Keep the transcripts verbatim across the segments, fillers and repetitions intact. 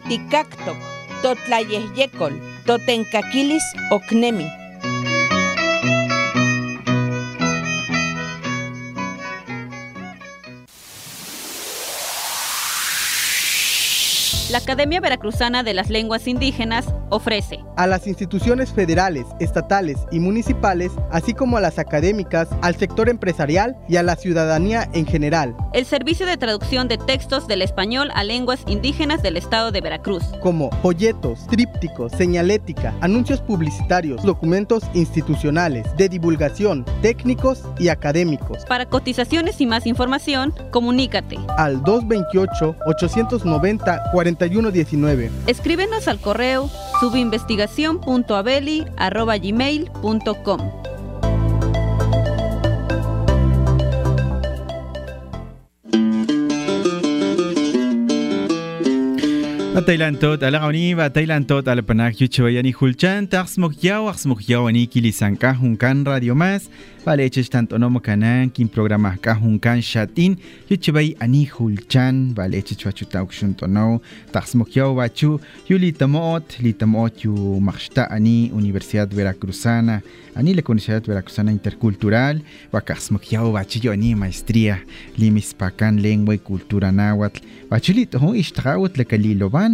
Tikaktok, totlayehyekol, totenkakilis oknemi. La Academia Veracruzana de las Lenguas Indígenas ofrece a las instituciones federales, estatales y municipales, así como a las académicas, al sector empresarial y a la ciudadanía en general, el servicio de traducción de textos del español a lenguas indígenas del estado de Veracruz, como folletos, trípticos, señalética, anuncios publicitarios, documentos institucionales, de divulgación, técnicos y académicos. Para cotizaciones y más información, comunícate al dos veintiocho, ochocientos noventa, cuarenta y uno diecinueve. Escríbenos al correo subinvestigación punto abeli arroba gmail punto com. Batailan tot ala gawni batailan tot ala panak yuchawayani hulchan taxmok yaw axmok yawani kilisanka hunkan radio más vale echech tanto no mokanan kin programa ka hunkan shatin yuchaway ani hulchan vale echech wachuta ukshunto no taxmok yaw wachu yulitamot litamot yu maxta ani Universidad Veracruzana ani la Universidad Veracruzana Intercultural wakaxmok yaw wachu ani maestría limis pakan lengua y cultura náhuatl wachulito ho ishtrawat la kaliloban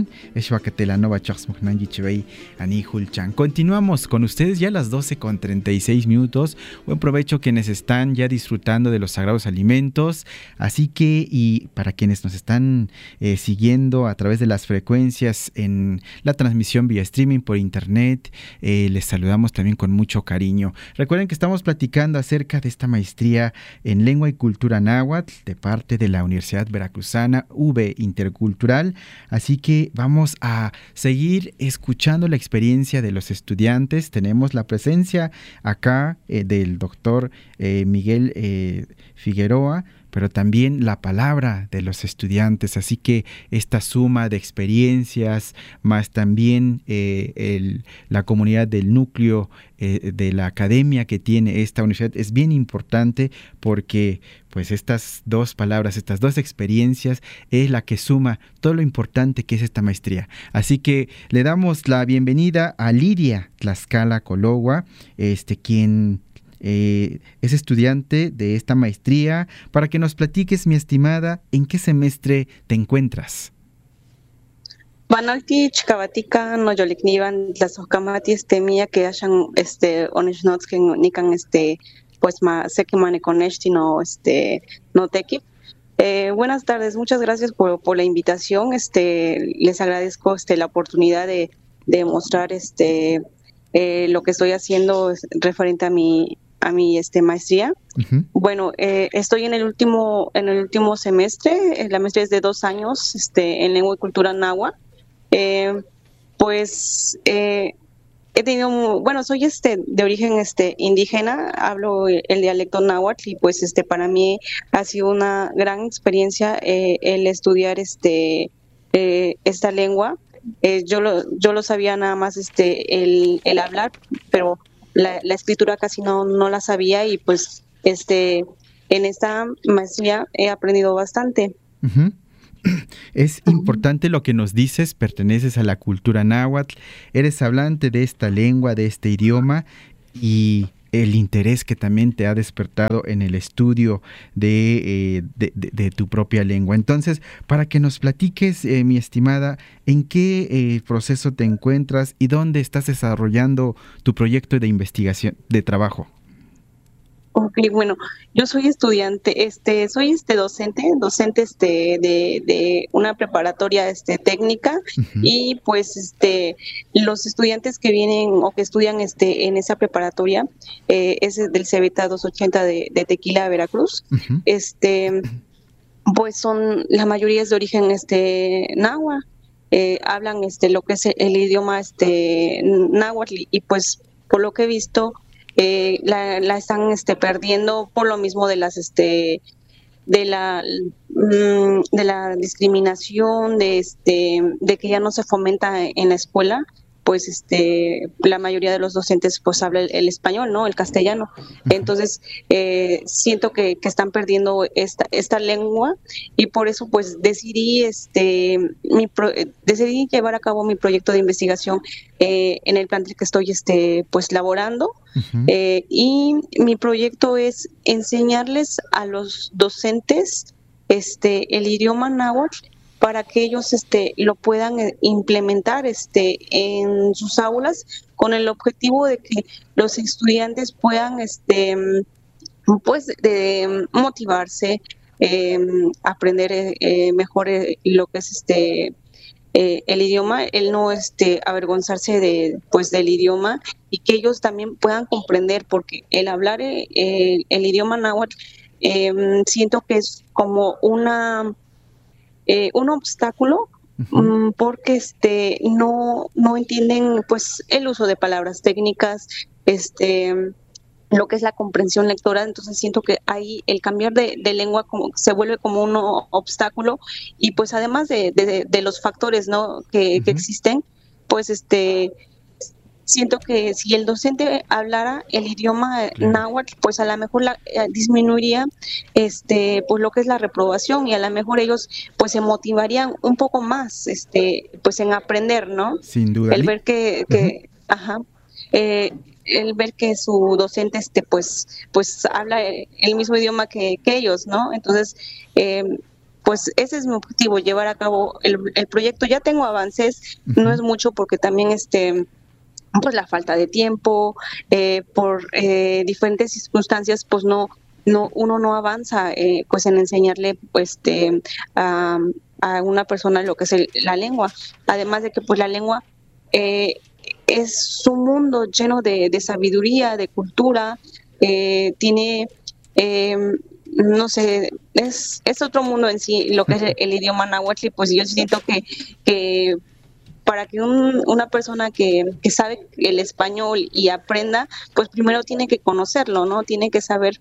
Continuamos con ustedes ya a las doce con treinta y seis minutos. Buen provecho quienes están ya disfrutando de los sagrados alimentos. Así que, y para quienes nos están eh, siguiendo a través de las frecuencias en la transmisión vía streaming por internet, eh, les saludamos también con mucho cariño. Recuerden que estamos platicando acerca de esta maestría en lengua y cultura náhuatl de parte de la Universidad Veracruzana V Intercultural. Así que vamos a seguir escuchando la experiencia de los estudiantes. Tenemos la presencia acá eh, del doctor eh, Miguel eh, Figueroa, pero también la palabra de los estudiantes. Así que esta suma de experiencias, más también eh, el, la comunidad del núcleo eh, de la academia que tiene esta universidad es bien importante porque pues estas dos palabras, estas dos experiencias es la que suma todo lo importante que es esta maestría. Así que le damos la bienvenida a Lidia Tlaxcala Cologua, este, quien Eh, es estudiante de esta maestría, para que nos platiques, mi estimada, ¿en qué semestre te encuentras? Banalti chikabatika no yolikniban las okamati este mía que hayan este onishnots que nikan este pues ma sé que mane conesti no este no tequi. Eh, buenas tardes, muchas gracias por, por la invitación. Este les agradezco este la oportunidad de, de mostrar este eh, lo que estoy haciendo referente a mi a mi este maestría. Uh-huh. Bueno, eh, estoy en el último en el último semestre. La maestría es de dos años este en lengua y cultura náhuatl. Eh, pues eh, he tenido, bueno, soy este de origen este indígena, hablo el dialecto náhuatl y pues este para mí ha sido una gran experiencia eh, el estudiar este eh, esta lengua. Eh, yo lo yo lo sabía nada más este el el hablar, pero La, la escritura casi no, no la sabía y pues este en esta maestría he aprendido bastante. Uh-huh. Es importante lo que nos dices, perteneces a la cultura náhuatl, eres hablante de esta lengua, de este idioma y el interés que también te ha despertado en el estudio de, eh, de, de, de tu propia lengua. Entonces, para que nos platiques, eh, mi estimada, ¿en qué eh, proceso te encuentras y dónde estás desarrollando tu proyecto de investigación, de trabajo? Ok, bueno, yo soy estudiante, este, soy este docente, docente este de, de una preparatoria este técnica. Uh-huh. Y pues este los estudiantes que vienen o que estudian este en esa preparatoria eh, es del Cebeta doscientos ochenta de, de Tequila, Veracruz. Uh-huh. Este pues son la mayoría es de origen este náhuatl, eh, hablan este lo que es el, el idioma este náhuatl y pues por lo que he visto Eh, la, la están este, perdiendo por lo mismo de las este de la de la discriminación de este de que ya no se fomenta en la escuela, pues este la mayoría de los docentes pues habla el, el español, ¿no? El castellano. Entonces eh, siento que, que están perdiendo esta esta lengua y por eso pues decidí este mi pro, decidí llevar a cabo mi proyecto de investigación eh, en el plantel que estoy este pues laborando. Uh-huh. eh, y mi proyecto es enseñarles a los docentes este el idioma náhuatl para que ellos este lo puedan implementar este en sus aulas con el objetivo de que los estudiantes puedan este pues de motivarse, eh, aprender eh, mejor eh, lo que es este eh, el idioma, el no este avergonzarse de pues del idioma y que ellos también puedan comprender, porque el hablar eh, el, el idioma náhuatl eh, siento que es como una Eh, un obstáculo uh-huh. um, porque este no no entienden pues el uso de palabras técnicas, este lo que es la comprensión lectora. Entonces siento que ahí el cambiar de, de lengua como se vuelve como un obstáculo y pues además de, de, de los factores no que, uh-huh. que existen, pues este siento que si el docente hablara el idioma claro. náhuatl, pues a lo mejor la, eh, disminuiría este pues lo que es la reprobación y a lo mejor ellos pues se motivarían un poco más este pues en aprender, ¿no? Sin duda. El ver que, que uh-huh. ajá, eh, el ver que su docente este pues pues habla el mismo idioma que, que ellos, ¿no? Entonces eh, pues ese es mi objetivo, llevar a cabo el, el proyecto. Ya tengo avances, uh-huh. no es mucho porque también este pues la falta de tiempo, eh, por eh, diferentes circunstancias, pues no, no, uno no avanza, eh, pues en enseñarle, pues, este, a, a una persona lo que es el, la lengua. Además de que, pues, la lengua eh, es un mundo lleno de, de sabiduría, de cultura, eh, tiene, eh, no sé, es, es otro mundo en sí, lo que es el, el idioma náhuatl. Y pues yo siento que, que para que un, una persona que, que sabe el español y aprenda, pues primero tiene que conocerlo, ¿no? Tiene que saber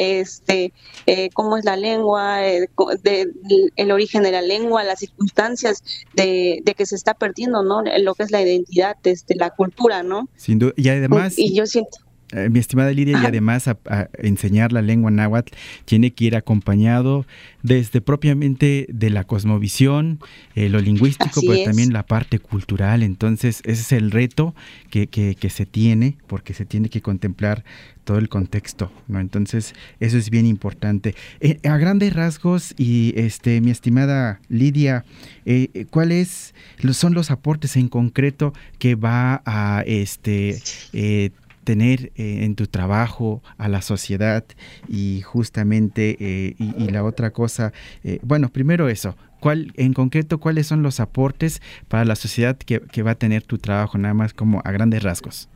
este eh, cómo es la lengua, eh, de, de, el origen de la lengua, las circunstancias de, de que se está perdiendo, ¿no? Lo que es la identidad, este, la cultura, ¿no? Sin duda. Y además... Y yo siento... Eh, mi estimada Lidia, Ajá. y además a, a enseñar la lengua náhuatl tiene que ir acompañado desde propiamente de la cosmovisión, eh, lo lingüístico, Así pero es. también la parte cultural. Entonces ese es el reto que, que, que se tiene, porque se tiene que contemplar todo el contexto, ¿no? Entonces eso es bien importante. Eh, a grandes rasgos, y este mi estimada Lidia, eh, ¿cuáles son los aportes en concreto que va a este eh, tener eh, en tu trabajo a la sociedad? Y justamente eh, y, y la otra cosa, eh, bueno, primero eso, ¿cuál en concreto cuáles son los aportes para la sociedad que, que va a tener tu trabajo, nada más como a grandes rasgos?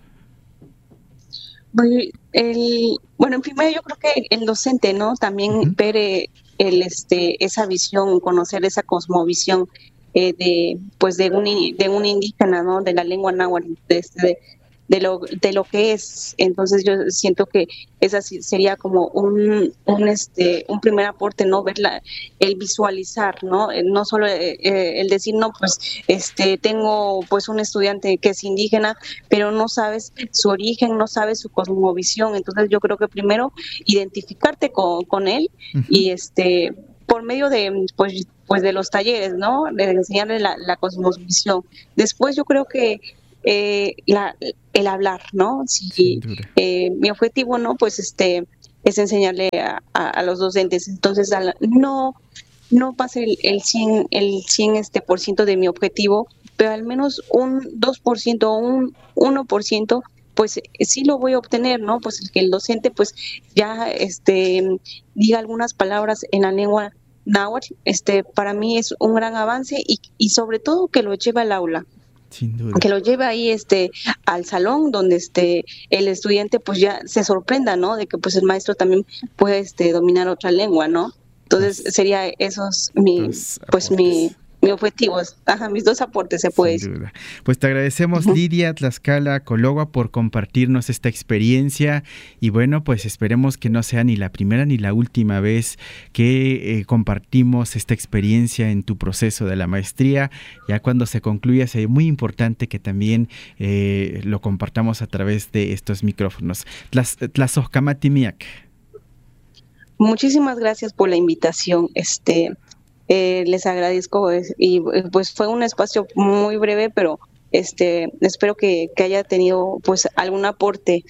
El, bueno, en primer yo creo que el docente, ¿no? También uh-huh. ver eh, el este esa visión, conocer esa cosmovisión eh, de pues de un de un indígena, ¿no? De la lengua náhuatl, de este de, de lo de lo que es. Entonces yo siento que esa sería como un un este un primer aporte, no ver la, el visualizar, no no solo eh, el decir no pues este tengo pues un estudiante que es indígena, pero no sabes su origen, no sabes su cosmovisión. Entonces yo creo que primero identificarte con, con él uh-huh. y este por medio de pues pues de los talleres, no de enseñarle la, la cosmovisión. Después yo creo que Eh, la, el hablar, ¿no? Si eh, mi objetivo, ¿no? Pues este es enseñarle a, a, a los docentes. Entonces, a la, no no pase el, el cien el cien este por ciento de mi objetivo, pero al menos un dos por ciento o un uno por ciento, pues sí lo voy a obtener, ¿no? Pues el que el docente, pues ya este diga algunas palabras en la lengua náhuatl, este para mí es un gran avance y y sobre todo que lo lleve al aula. Sin duda. Que lo lleve ahí este al salón donde este el estudiante pues ya se sorprenda, ¿no? De que pues el maestro también puede este dominar otra lengua, ¿no? Entonces sería esos mi pues, pues mi mi objetivo, ajá, mis dos aportes, se puede Sin decir. duda. Pues te agradecemos, Ujú. Lidia Tlaxcala Cologua, por compartirnos esta experiencia y bueno, pues esperemos que no sea ni la primera ni la última vez que eh, compartimos esta experiencia en tu proceso de la maestría. Ya cuando se concluya sería muy importante que también eh, lo compartamos a través de estos micrófonos. Tlas, Tlazohcamatimiac. Muchísimas gracias por la invitación. Este, eh, les agradezco es- y eh, pues fue un espacio muy breve, pero este, espero que, que haya tenido pues algún aporte.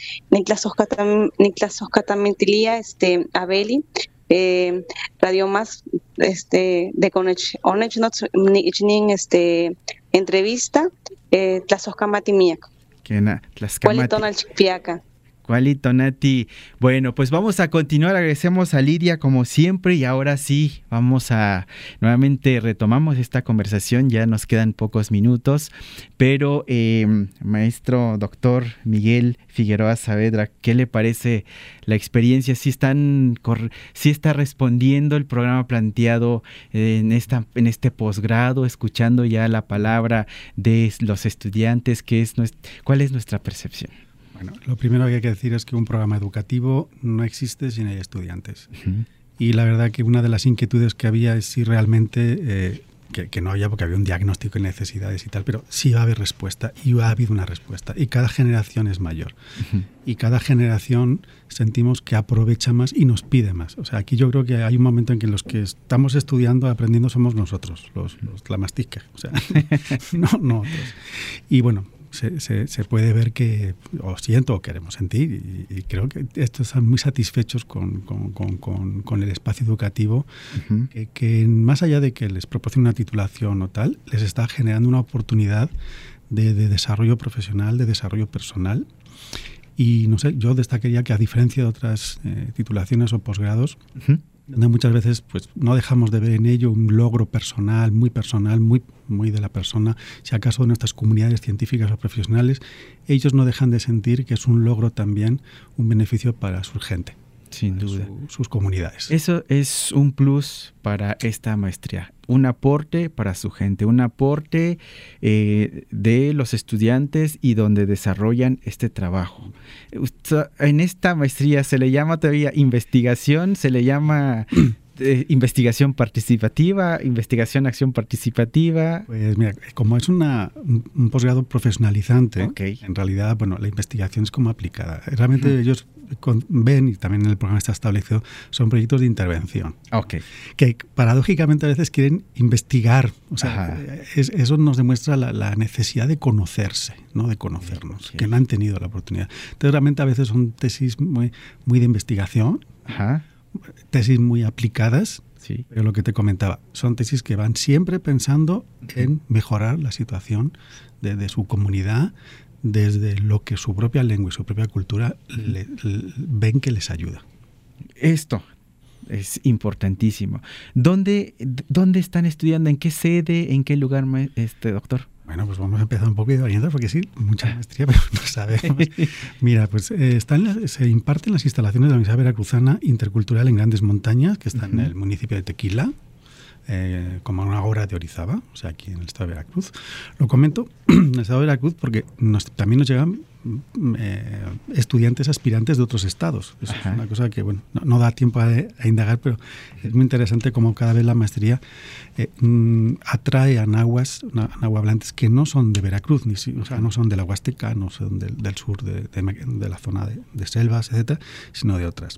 Niclasoscatamentilia, este, Abeli, eh, Radio Más, este, de Conech, Onech Nots, ni- ichnin, este, entrevista, eh, Tlazoscamatimiac, Kena, Tlaxcamati. Cualitonal Chicpiaca. Cualito, Nati. Bueno, pues vamos a continuar. Agradecemos a Lidia como siempre y ahora sí, vamos a nuevamente retomamos esta conversación. Ya nos quedan pocos minutos, pero eh, maestro doctor Miguel Figueroa Saavedra, ¿qué le parece la experiencia? ¿Sí, están, sí está respondiendo el programa planteado en, esta, en este posgrado, escuchando ya la palabra de los estudiantes? ¿Qué es nuestra, ¿Cuál es nuestra percepción? Bueno, lo primero que hay que decir es que un programa educativo no existe si no hay estudiantes. Uh-huh. Y la verdad que una de las inquietudes que había es si realmente, eh, que, que no había porque había un diagnóstico de necesidades y tal, pero sí va a haber respuesta y ha habido una respuesta. Y cada generación es mayor. Uh-huh. Y cada generación sentimos que aprovecha más y nos pide más. O sea, aquí yo creo que hay un momento en que los que estamos estudiando, aprendiendo, somos nosotros, los, los tlamastica. O sea, no, no otros. Y bueno, Se, se, se puede ver que, o siento, o queremos sentir, y, y creo que estos están muy satisfechos con, con, con, con, con el espacio educativo, uh-huh. que, que más allá de que les proporcione una titulación o tal, les está generando una oportunidad de, de desarrollo profesional, de desarrollo personal. Y no sé, yo destacaría que a diferencia de otras eh, titulaciones o posgrados, uh-huh. donde muchas veces pues no dejamos de ver en ello un logro personal, muy personal, muy, muy de la persona, si acaso de nuestras comunidades científicas o profesionales, ellos no dejan de sentir que es un logro también, un beneficio para su gente. Sin duda. Su, sus comunidades. Eso es un plus para esta maestría, un aporte para su gente, un aporte eh, de los estudiantes y donde desarrollan este trabajo. En esta maestría se le llama todavía investigación, se le llama eh, investigación participativa, investigación acción participativa. Pues mira, como es una, un, un posgrado profesionalizante, okay. en realidad, bueno, la investigación es como aplicada. Realmente uh-huh. ellos con, ven, y también en el programa está establecido, son proyectos de intervención. Okay. Que paradójicamente a veces quieren investigar. O sea, es, eso nos demuestra la, la necesidad de conocerse, ¿no? De conocernos, okay. que no han tenido la oportunidad. Entonces, realmente a veces son tesis muy, muy de investigación, Ajá. tesis muy aplicadas, sí. pero lo que te comentaba, son tesis que van siempre pensando uh-huh. en mejorar la situación de, de su comunidad, desde lo que su propia lengua y su propia cultura le, le, ven que les ayuda. Esto es importantísimo. ¿Dónde, ¿Dónde están estudiando? ¿En qué sede? ¿En qué lugar, este doctor? Bueno, pues vamos a empezar un poco de orientar, porque sí, mucha maestría, pero no sabemos. Mira, pues eh, está en la, se imparten las instalaciones de la Universidad Veracruzana Intercultural en Grandes Montañas, que está uh-huh. en el municipio de Tequila, Eh, como una hora de Orizaba, o sea, aquí en el estado de Veracruz. Lo comento en el estado de Veracruz porque nos, también nos llegan eh, estudiantes aspirantes de otros estados. Eso es una cosa que, bueno, no, no da tiempo a, a indagar, pero es muy interesante cómo cada vez la maestría eh, mm, atrae a nahuas, a nahuablantes que no son de Veracruz, ni, o sea, no son de la Huasteca, no son del, del sur de, de, de la zona de, de selvas, etcétera, sino de otras.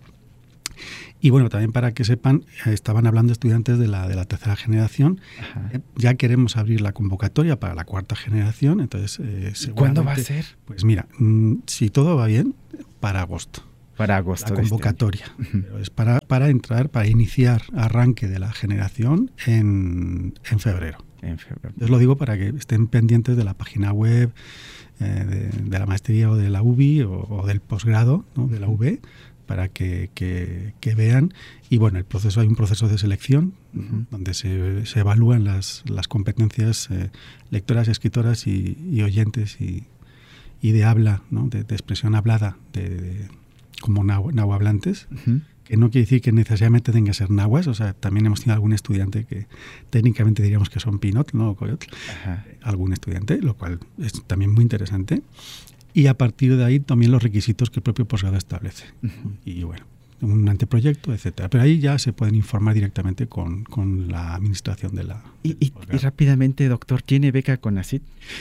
Y bueno, también para que sepan, estaban hablando estudiantes de la, de la tercera generación. Ajá. Ya queremos abrir la convocatoria para la cuarta generación. Entonces, eh, ¿cuándo va a ser? Pues mira, mmm, si todo va bien, para agosto. Para agosto. La convocatoria. De este año. Pero es para, para entrar, para iniciar arranque de la generación en, en febrero. En febrero. Os lo digo para que estén pendientes de la página web eh, de, de la maestría o de la U B I o, o del posgrado, ¿no? De la U B, para que, que, que vean. Y bueno, el proceso hay un proceso de selección uh-huh. donde se, se evalúan las, las competencias eh, lectoras, escritoras y, y oyentes y, y de habla, ¿no? de, de expresión hablada de, de, como nahuablantes. Uh-huh. que no quiere decir que necesariamente tenga que ser nahuas, o sea, también hemos tenido algún estudiante que técnicamente diríamos que son pinot, no coyotl, Ajá. algún estudiante, lo cual es también muy interesante. Y a partir de ahí también los requisitos que el propio posgrado establece. Uh-huh. Y bueno, un anteproyecto, etcétera. Pero ahí ya se pueden informar directamente con, con la administración de la... Y, y, y rápidamente, doctor, ¿tiene beca CONACYT?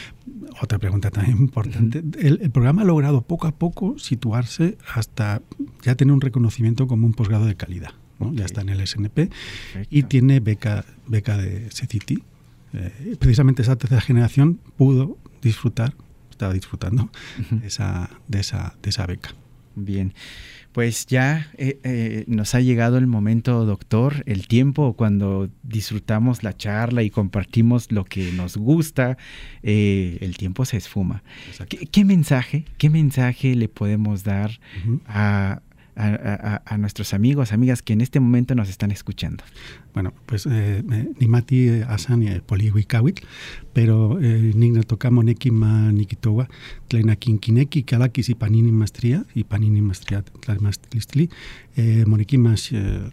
Otra pregunta también importante. Uh-huh. El, el programa ha logrado poco a poco situarse hasta ya tener un reconocimiento como un posgrado de calidad, ¿no? Okay. Ya está en el S N P. Perfecto. Y tiene beca, beca de C C T. Eh, precisamente esa tercera generación pudo disfrutar, estaba disfrutando uh-huh. de, esa, de, esa, de esa beca. Bien. Pues ya eh, eh, nos ha llegado el momento, doctor, el tiempo cuando disfrutamos la charla y compartimos lo que nos gusta, eh, el tiempo se esfuma. ¿Qué, qué mensaje, qué mensaje le podemos dar uh-huh. a, a, a, a nuestros amigos, amigas que en este momento nos están escuchando? Bueno, pues eh, nimati asan y poliwikawit, pero eh, nigna tocamo neki ma nikitowa tlena kinkineki kalakis y panini maestría y panini maestría tlalmastlistli eh, moneki mas eh,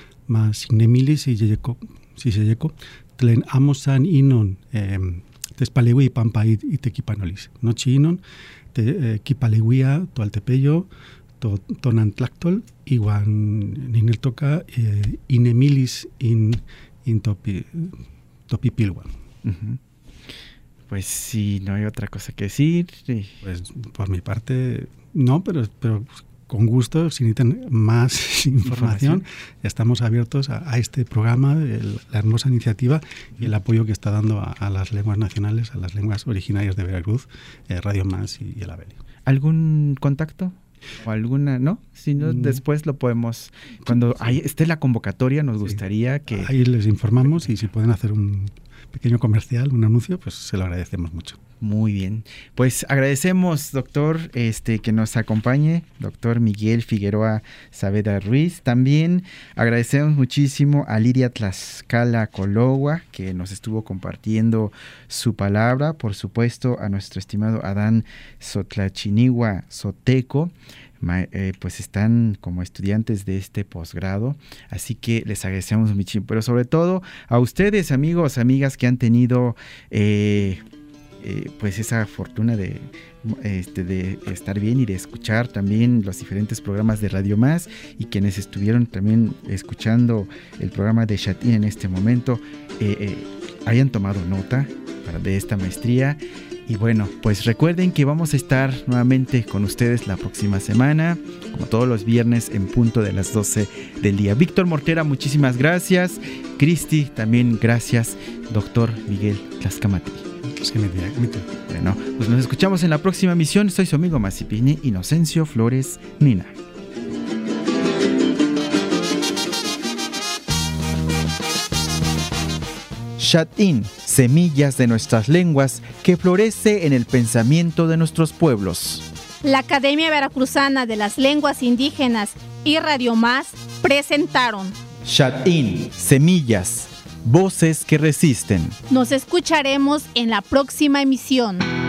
mas signemilis y yeyeko si seyeko tlen amosan inon eh, tespalewi y pampa y tequipanolis no chinon te eh, kipalewia toaltepeyo to tonantlactol iguan ninel toca eh, inemilis in in topi topipilwa. Uh-huh. Pues sí, no hay otra cosa que decir. Sí. Pues por mi parte no, pero pero con gusto, si necesitan más información, información. Estamos abiertos a, a este programa, el, la hermosa iniciativa y el apoyo que está dando a, a las lenguas nacionales, a las lenguas originarias de Veracruz, eh, Radio Más y, y el Abeli. ¿Algún contacto? ¿O alguna, no? Si no, mm. después lo podemos... Cuando sí. ahí esté la convocatoria, nos sí. gustaría que... Ahí les informamos y si pueden hacer un pequeño comercial, un anuncio, pues se lo agradecemos mucho. Muy bien. Pues agradecemos, doctor, este que nos acompañe, doctor Miguel Figueroa Saavedra Ruiz. También agradecemos muchísimo a Lidia Tlaxcala Cologua, que nos estuvo compartiendo su palabra. Por supuesto, a nuestro estimado Adán Sotlachinigua Soteco. Eh, pues están como estudiantes de este posgrado, así que les agradecemos muchísimo, pero sobre todo a ustedes, amigos, amigas que han tenido eh, eh, pues esa fortuna de, este, de estar bien y de escuchar también los diferentes programas de Radio Más, y quienes estuvieron también escuchando el programa de Shut-in en este momento, eh, eh, hayan tomado nota para, de esta maestría. Y bueno, pues recuerden que vamos a estar nuevamente con ustedes la próxima semana, como todos los viernes en punto de las doce del día. Víctor Mortera, muchísimas gracias. Cristi, también gracias. Doctor Miguel Tlaxcamatli. Bueno, pues nos escuchamos en la próxima emisión. Soy su amigo Masipini Inocencio Flores Nina. Shut-in, semillas de nuestras lenguas que florece en el pensamiento de nuestros pueblos. La Academia Veracruzana de las Lenguas Indígenas y Radio Más presentaron Shut-in, semillas, voces que resisten. Nos escucharemos en la próxima emisión.